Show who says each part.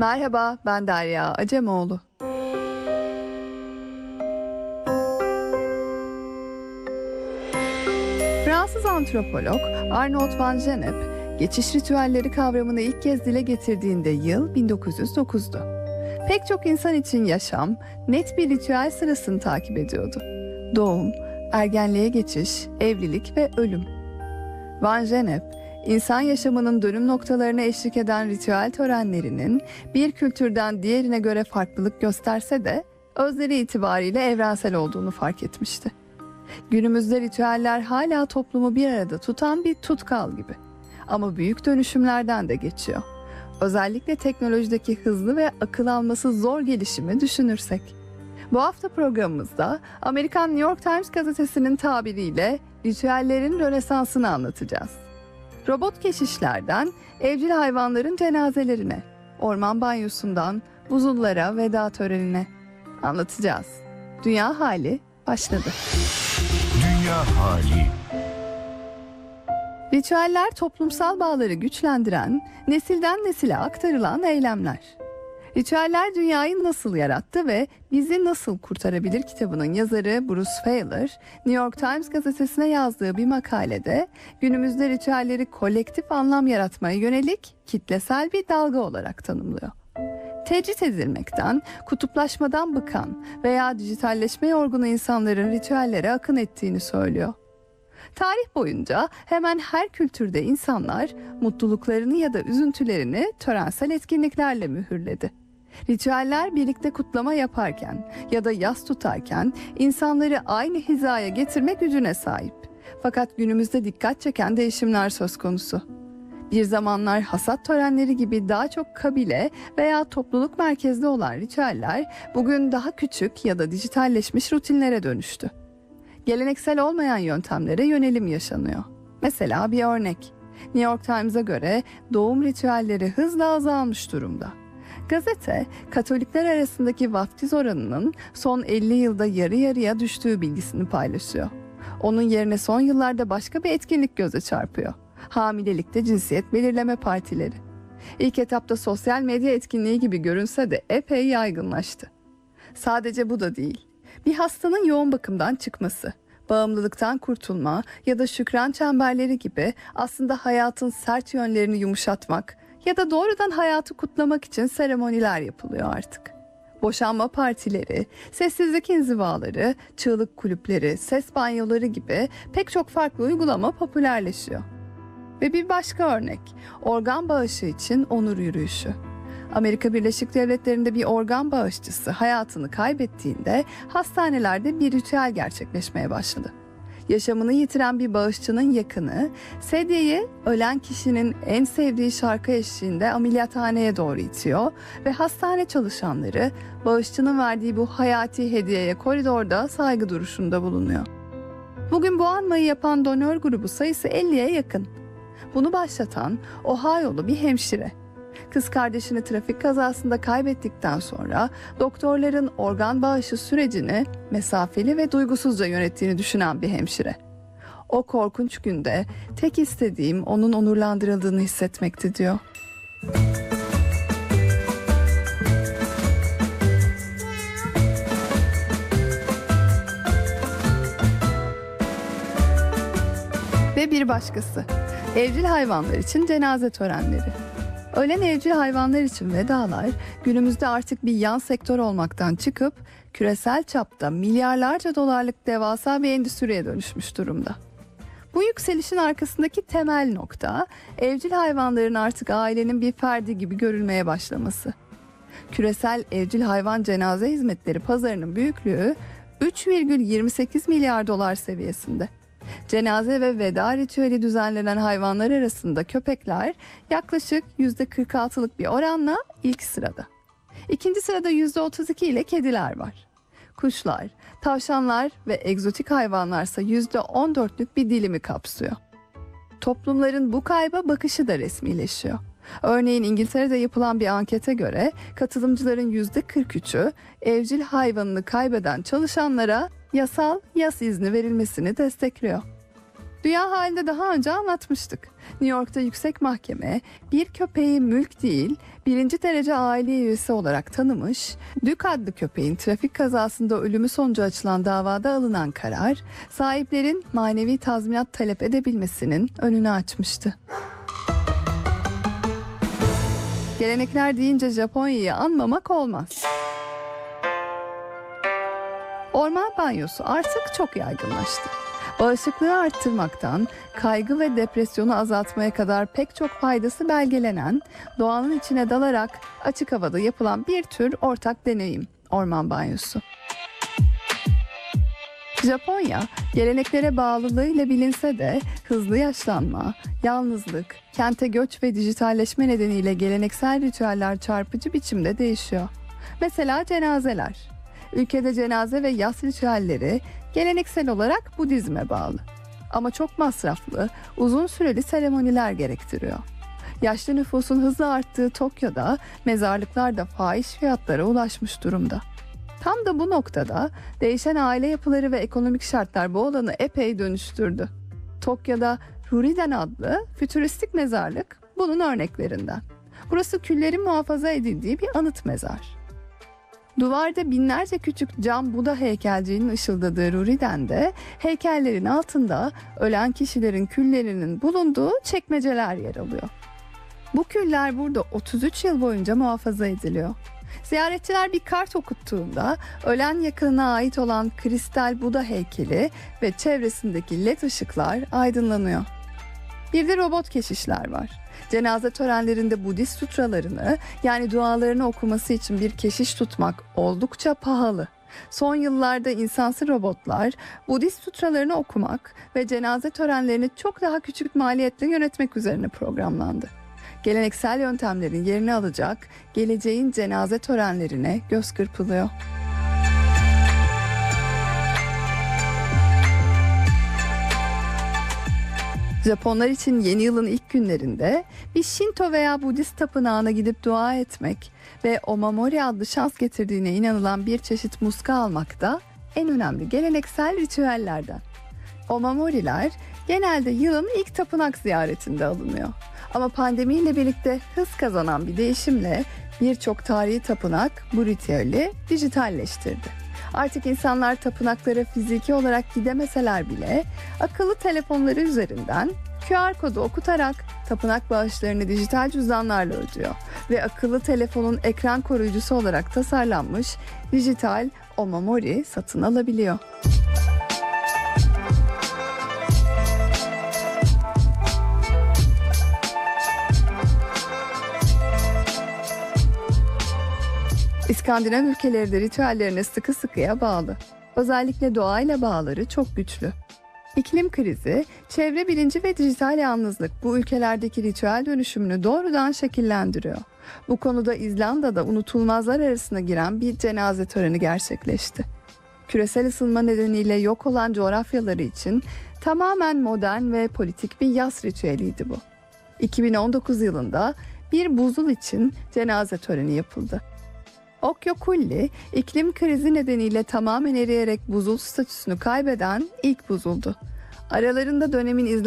Speaker 1: Merhaba, ben Derya Acemoğlu. Fransız antropolog Arnaud van Gennep, geçiş ritüelleri kavramını ilk kez dile getirdiğinde yıl 1909'du. Pek çok insan için yaşam, net bir ritüel sırasını takip ediyordu. Doğum, ergenliğe geçiş, evlilik ve ölüm. Van Gennep, İnsan yaşamının dönüm noktalarına eşlik eden ritüel törenlerinin bir kültürden diğerine göre farklılık gösterse de özleri itibariyle evrensel olduğunu fark etmişti. Günümüzde ritüeller hala toplumu bir arada tutan bir tutkal gibi. Ama büyük dönüşümlerden de geçiyor. Özellikle teknolojideki hızlı ve akıl alması zor gelişimi düşünürsek. Bu hafta programımızda Amerikan New York Times gazetesinin tabiriyle ritüellerin Rönesans'ını anlatacağız. Robot keşişlerden evcil hayvanların cenazelerine, orman banyosundan buzullara veda törenine anlatacağız. Dünya hali başladı.
Speaker 2: Dünya hali.
Speaker 1: Ritüeller toplumsal bağları güçlendiren, nesilden nesile aktarılan eylemler. Ritüeller dünyayı nasıl yarattı ve bizi nasıl kurtarabilir kitabının yazarı Bruce Feiler, New York Times gazetesine yazdığı bir makalede günümüzde ritüelleri kolektif anlam yaratmaya yönelik kitlesel bir dalga olarak tanımlıyor. Tecrit edilmekten, kutuplaşmadan bıkan veya dijitalleşme yorgunu insanların ritüellere akın ettiğini söylüyor. Tarih boyunca hemen her kültürde insanlar mutluluklarını ya da üzüntülerini törensel etkinliklerle mühürledi. Ritüeller birlikte kutlama yaparken ya da yas tutarken insanları aynı hizaya getirme gücüne sahip. Fakat günümüzde dikkat çeken değişimler söz konusu. Bir zamanlar hasat törenleri gibi daha çok kabile veya topluluk merkezli olan ritüeller bugün daha küçük ya da dijitalleşmiş rutinlere dönüştü. Geleneksel olmayan yöntemlere yönelim yaşanıyor. Mesela bir örnek. New York Times'a göre doğum ritüelleri hızla azalmış durumda. Gazete, Katolikler arasındaki vaftiz oranının son 50 yılda yarı yarıya düştüğü bilgisini paylaşıyor. Onun yerine son yıllarda başka bir etkinlik göze çarpıyor. Hamilelikte cinsiyet belirleme partileri. İlk etapta sosyal medya etkinliği gibi görünse de epey yaygınlaştı. Sadece bu da değil. Bir hastanın yoğun bakımdan çıkması, bağımlılıktan kurtulma ya da şükran çemberleri gibi aslında hayatın sert yönlerini yumuşatmak ya da doğrudan hayatı kutlamak için seremoniler yapılıyor artık. Boşanma partileri, sessizlik inzivaları, çığlık kulüpleri, ses banyoları gibi pek çok farklı uygulama popülerleşiyor. Ve bir başka örnek, organ bağışı için onur yürüyüşü. Amerika Birleşik Devletleri'nde bir organ bağışçısı hayatını kaybettiğinde hastanelerde bir ritüel gerçekleşmeye başladı. Yaşamını yitiren bir bağışçının yakını, sedyeyi ölen kişinin en sevdiği şarkı eşliğinde ameliyathaneye doğru itiyor ve hastane çalışanları bağışçının verdiği bu hayati hediyeye koridorda saygı duruşunda bulunuyor. Bugün bu anmayı yapan donör grubu sayısı 50'ye yakın. Bunu başlatan Ohio'lu bir hemşire. Kız kardeşini trafik kazasında kaybettikten sonra doktorların organ bağışı sürecini mesafeli ve duygusuzca yönettiğini düşünen bir hemşire. O korkunç günde tek istediğim onun onurlandırıldığını hissetmekti diyor. Ve bir başkası, evcil hayvanlar için cenaze törenleri. Ölen evcil hayvanlar için vedalar günümüzde artık bir yan sektör olmaktan çıkıp küresel çapta milyarlarca dolarlık devasa bir endüstriye dönüşmüş durumda. Bu yükselişin arkasındaki temel nokta evcil hayvanların artık ailenin bir ferdi gibi görülmeye başlaması. Küresel evcil hayvan cenaze hizmetleri pazarının büyüklüğü 3,28 milyar dolar seviyesinde. Cenaze ve veda ritüeli düzenlenen hayvanlar arasında köpekler yaklaşık %46'lık bir oranla ilk sırada. İkinci sırada %32 ile kediler var. Kuşlar, tavşanlar ve egzotik hayvanlarsa %14'lük bir dilimi kapsıyor. Toplumların bu kayba bakışı da resmileşiyor. Örneğin İngiltere'de yapılan bir ankete göre katılımcıların %43'ü evcil hayvanını kaybeden çalışanlara yasal yas izni verilmesini destekliyor. Dünya halinde daha önce anlatmıştık. New York'ta yüksek mahkeme bir köpeği mülk değil, birinci derece aile üyesi olarak tanımış, Duke adlı köpeğin trafik kazasında ölümü sonucu açılan davada alınan karar, sahiplerin manevi tazminat talep edebilmesinin önünü açmıştı. Gelenekler deyince Japonya'yı anmamak olmaz. Orman banyosu artık çok yaygınlaştı. Bağışıklığı arttırmaktan kaygı ve depresyonu azaltmaya kadar pek çok faydası belgelenen, doğanın içine dalarak açık havada yapılan bir tür ortak deneyim, orman banyosu. Japonya, geleneklere bağlılığıyla bilinse de hızlı yaşlanma, yalnızlık, kente göç ve dijitalleşme nedeniyle geleneksel ritüeller çarpıcı biçimde değişiyor. Mesela cenazeler. Ülkede cenaze ve yas ritüelleri geleneksel olarak Budizme bağlı. Ama çok masraflı, uzun süreli seremoniler gerektiriyor. Yaşlı nüfusun hızla arttığı Tokyo'da mezarlıklar da fahiş fiyatlara ulaşmış durumda. Tam da bu noktada değişen aile yapıları ve ekonomik şartlar bu alanı epey dönüştürdü. Tokyo'da Ruriden adlı fütüristik mezarlık bunun örneklerinden. Burası küllerin muhafaza edildiği bir anıt mezar. Duvarda binlerce küçük cam Buda heykelciğinin ışıldadığı Ruriden'de heykellerin altında ölen kişilerin küllerinin bulunduğu çekmeceler yer alıyor. Bu küller burada 33 yıl boyunca muhafaza ediliyor. Ziyaretçiler bir kart okuttuğunda ölen yakınına ait olan kristal Buda heykeli ve çevresindeki led ışıklar aydınlanıyor. Bir de robot keşişler var. Cenaze törenlerinde Budist sutralarını, yani dualarını okuması için bir keşiş tutmak oldukça pahalı. Son yıllarda insansız robotlar Budist sutralarını okumak ve cenaze törenlerini çok daha küçük maliyetle yönetmek üzerine programlandı. Geleneksel yöntemlerin yerini alacak geleceğin cenaze törenlerine göz kırpılıyor. Japonlar için yeni yılın ilk günlerinde bir Şinto veya Budist tapınağına gidip dua etmek ve Omamori adlı şans getirdiğine inanılan bir çeşit muska almak da en önemli geleneksel ritüellerden. Omamoriler genelde yılın ilk tapınak ziyaretinde alınıyor. Ama pandemiyle birlikte hız kazanan bir değişimle birçok tarihi tapınak bu ritüeli dijitalleştirdi. Artık insanlar tapınaklara fiziki olarak gidemeseler bile akıllı telefonları üzerinden QR kodu okutarak tapınak bağışlarını dijital cüzdanlarla ödüyor ve akıllı telefonun ekran koruyucusu olarak tasarlanmış dijital Omamori satın alabiliyor. İskandinav ülkeleri de ritüellerine sıkı sıkıya bağlı. Özellikle doğayla bağları çok güçlü. İklim krizi, çevre bilinci ve dijital yalnızlık bu ülkelerdeki ritüel dönüşümünü doğrudan şekillendiriyor. Bu konuda İzlanda'da unutulmazlar arasına giren bir cenaze töreni gerçekleşti. Küresel ısınma nedeniyle yok olan coğrafyaları için tamamen modern ve politik bir yas ritüeliydi bu. 2019 yılında bir buzul için cenaze töreni yapıldı. Okyokulli, iklim krizi nedeniyle tamamen eriyerek buzul statüsünü kaybeden ilk buzuldu. Aralarında dönemin